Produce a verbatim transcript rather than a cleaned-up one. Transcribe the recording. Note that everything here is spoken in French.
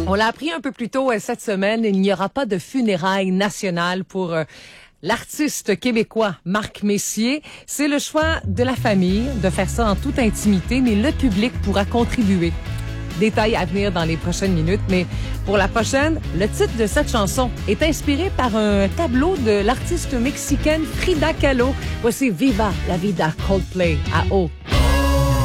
On l'a appris un peu plus tôt euh, cette semaine, il n'y aura pas de funérailles nationales pour euh, l'artiste québécois Marc Messier. C'est le choix de la famille de faire ça en toute intimité, mais le public pourra contribuer. Détails à venir dans les prochaines minutes, mais pour la prochaine, le titre de cette chanson est inspiré par un tableau de l'artiste mexicaine Frida Kahlo. Voici Viva la Vida Coldplay à eau.